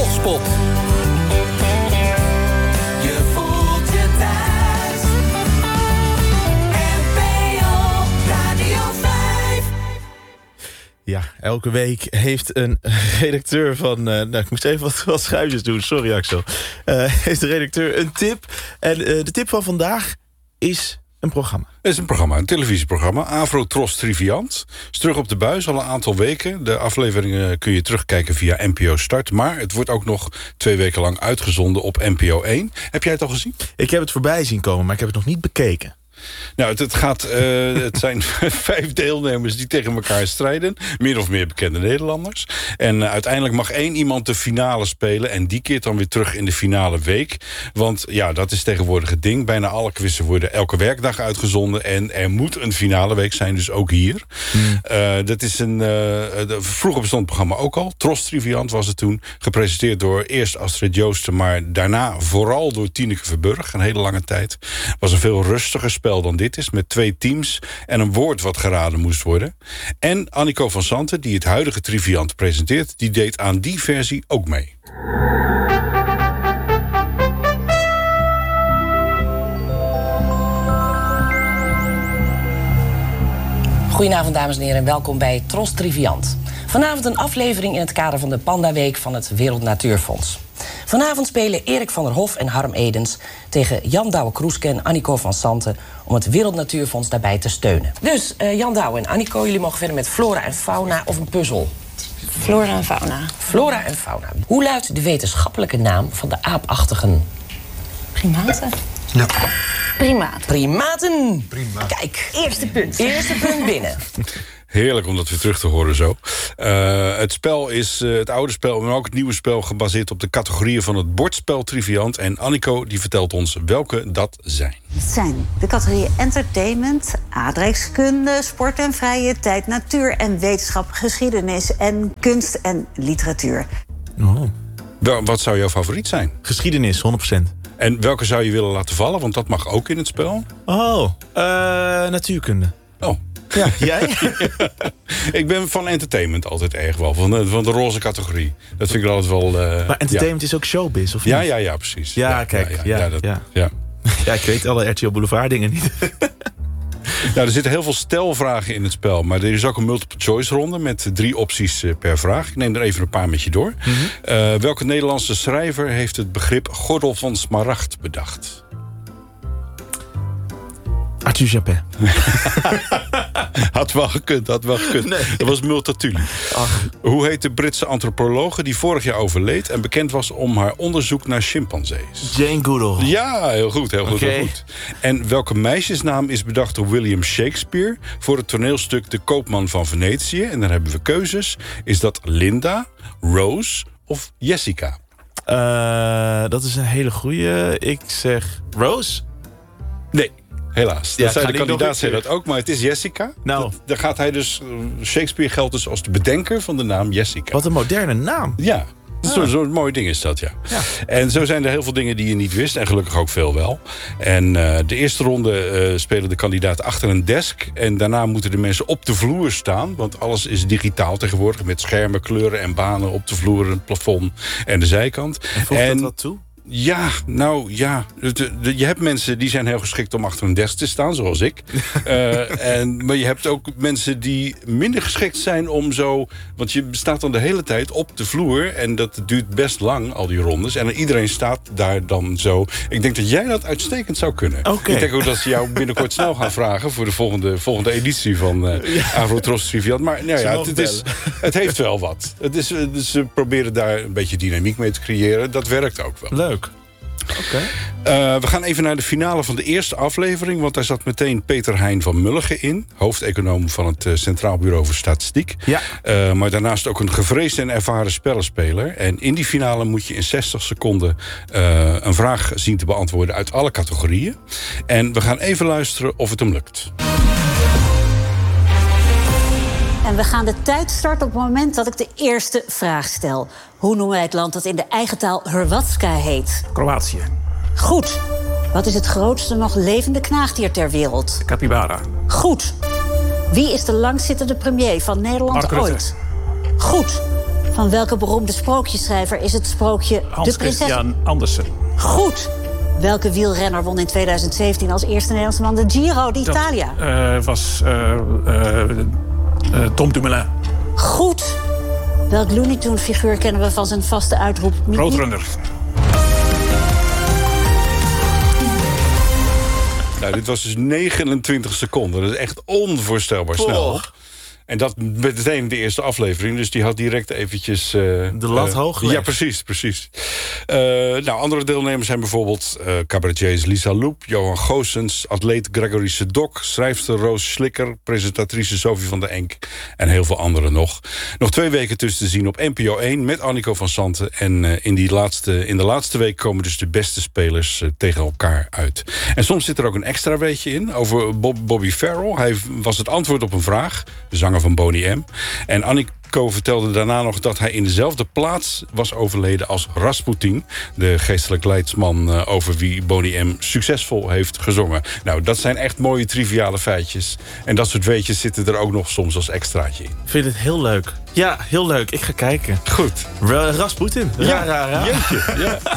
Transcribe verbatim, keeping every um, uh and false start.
Vogelspot. Je voelt je thuis. N P O Radio vijf. Ja, elke week heeft een redacteur van... Uh, nou, ik moest even wat, wat schuifjes doen, sorry Axel. Uh, heeft de redacteur een tip. En uh, de tip van vandaag is een programma. Het is een programma, een televisieprogramma. Afro-Tros Triviant. Is terug op de buis al een aantal weken. De afleveringen kun je terugkijken via N P O Start. Maar het wordt ook nog twee weken lang uitgezonden op N P O één. Heb jij het al gezien? Ik heb het voorbij zien komen, maar ik heb het nog niet bekeken. Nou, het, het, gaat, uh, het zijn vijf deelnemers die tegen elkaar strijden. Meer of meer bekende Nederlanders. En uh, uiteindelijk mag één iemand de finale spelen. En die keert dan weer terug in de finale week. Want ja, dat is tegenwoordig het ding. Bijna alle quizzen worden elke werkdag uitgezonden. En er moet een finale week zijn, dus ook hier. Hmm. Uh, dat is een... Uh, de, vroeger bestond het programma ook al. Tros Triviant was het toen. Gepresenteerd door eerst Astrid Joosten, maar daarna vooral door Tineke Verburg. Een hele lange tijd. Was een veel rustiger spel dan dit is, met twee teams en een woord wat geraden moest worden. En Annico van Santen, die het huidige Triviant presenteert, die deed aan die versie ook mee. Goedenavond dames en heren en welkom bij Tros Triviant. Vanavond een aflevering in het kader van de Pandaweek van het Wereld Natuurfonds. Vanavond spelen Erik van der Hof en Harm Edens tegen Jan Douwe-Kroeske en Annico van Santen om het Wereld Natuurfonds daarbij te steunen. Dus uh, Jan Douwe en Annico, jullie mogen verder met flora en fauna of een puzzel. Flora en fauna. Flora en fauna. Hoe luidt de wetenschappelijke naam van de aapachtigen? Primaten. Ja. Primaten. Primaten. Prima. Kijk. Eerste punt. Eerste punt binnen. Heerlijk om dat weer terug te horen zo. Uh, het spel is uh, het oude spel, maar ook het nieuwe spel gebaseerd op de categorieën van het bordspel Triviant. En Annico die vertelt ons welke dat zijn. Het zijn de categorieën entertainment, aardrijkskunde, sport en vrije tijd, natuur en wetenschap, geschiedenis en kunst en literatuur. Oh. Wel, wat zou jouw favoriet zijn? Geschiedenis, honderd procent. En welke zou je willen laten vallen? Want dat mag ook in het spel. Oh, uh, natuurkunde. Oh. Ja, jij? Ik ben van entertainment altijd erg wel. Van de, van de roze categorie. Dat vind ik altijd wel... Uh, maar entertainment ja. is ook showbiz, of niet? Ja, ja, ja, precies. Ja, ja kijk. Ja, ja, ja, dat, ja. Ja. ja, ik weet alle R T L Boulevard dingen niet. Nou, er zitten heel veel stelvragen in het spel. Maar er is ook een multiple choice ronde met drie opties per vraag. Ik neem er even een paar met je door. Mm-hmm. Uh, welke Nederlandse schrijver heeft het begrip gordel van smaragd bedacht? Arthur Japin. Had wel gekund, had wel gekund. Nee. Dat was Multatuli. Ach. Hoe heet de Britse antropologe die vorig jaar overleed en bekend was om haar onderzoek naar chimpansees? Jane Goodall. Ja, heel goed, heel goed, okay. heel goed. En welke meisjesnaam is bedacht door William Shakespeare voor het toneelstuk De Koopman van Venetië? En dan hebben we keuzes. Is dat Linda, Rose of Jessica? Uh, dat is een hele goeie. Ik zeg Rose? Nee. Helaas. Ja, dat zei de kandidaat nog... zei dat ook, maar het is Jessica. Nou. Dat, daar gaat hij dus... Shakespeare geldt dus als de bedenker van de naam Jessica. Wat een moderne naam. Ja. Ah. Zo'n zo mooi ding is dat, ja. ja. En zo zijn er heel veel dingen die je niet wist. En gelukkig ook veel wel. En uh, de eerste ronde uh, spelen de kandidaten achter een desk. En daarna moeten de mensen op de vloer staan. Want alles is digitaal tegenwoordig. Met schermen, kleuren en banen op de vloer, het plafond en de zijkant. En voegt en, dat wat toe? Ja, nou ja. De, de, je hebt mensen die zijn heel geschikt om achter een desk te staan, zoals ik. uh, en, maar je hebt ook mensen die minder geschikt zijn om zo... Want je staat dan de hele tijd op de vloer en dat duurt best lang, al die rondes. En iedereen staat daar dan zo. Ik denk dat jij dat uitstekend zou kunnen. Okay. Ik denk ook dat ze jou binnenkort snel gaan vragen voor de volgende, volgende editie van uh, ja. Afro-Tros Triviant. Maar nou ja, het, het, is, het heeft wel wat. Het is, dus ze proberen daar een beetje dynamiek mee te creëren. Dat werkt ook wel. Leuk. Okay. Uh, we gaan even naar de finale van de eerste aflevering. Want daar zat meteen Peter Hein van Mulligen in. Hoofdeconoom van het uh, Centraal Bureau voor Statistiek. Ja. Uh, maar daarnaast ook een gevreesde en ervaren spellenspeler. En in die finale moet je in zestig seconden uh, een vraag zien te beantwoorden uit alle categorieën. En we gaan even luisteren of het hem lukt. En we gaan de tijd starten op het moment dat ik de eerste vraag stel. Hoe noemen wij het land dat in de eigen taal Hrvatska heet? Kroatië. Goed. Wat is het grootste nog levende knaagdier ter wereld? Capybara. Goed. Wie is de langzittende premier van Nederland Mark Rutte. ooit? Goed. Van welke beroemde sprookjesschrijver is het sprookje Hans De Prinses? Christian Andersen. Goed. Welke wielrenner won in tweeduizend zeventien als eerste Nederlandse man de Giro d'Italia? Dat uh, was uh, uh, uh, Tom Dumoulin. Goed. Welk Looney Tunes figuur kennen we van zijn vaste uitroep? Miep, miep? Roadrunner. Nou, dit was dus negenentwintig seconden. Dat is echt onvoorstelbaar snel. En dat meteen de eerste aflevering. Dus die had direct eventjes... Uh, de lat uh, hoog gelegd. Ja, precies, precies. Uh, nou, andere deelnemers zijn bijvoorbeeld... Uh, cabaretiers Lisa Loep, Johan Goossens... atleet Gregory Sedok, schrijfster Roos Slikker... presentatrice Sophie van der Enk en heel veel anderen nog. Nog twee weken tussen te zien op N P O één... met Annico van Santen. En uh, in, die laatste, in de laatste week komen dus de beste spelers uh, tegen elkaar uit. En soms zit er ook een extra weetje in over Bob, Bobby Farrell. Hij was het antwoord op een vraag, de zanger van Boney M. En Annico vertelde daarna nog dat hij in dezelfde plaats was overleden als Rasputin, de geestelijk leidsman uh, over wie Boney M succesvol heeft gezongen. Nou, dat zijn echt mooie triviale feitjes. En dat soort weetjes zitten er ook nog soms als extraatje in. Ik vind het heel leuk. Ja, heel leuk. Ik ga kijken. Goed. Rasputin. Ja, ra, ra, ra. Jeetje, ja.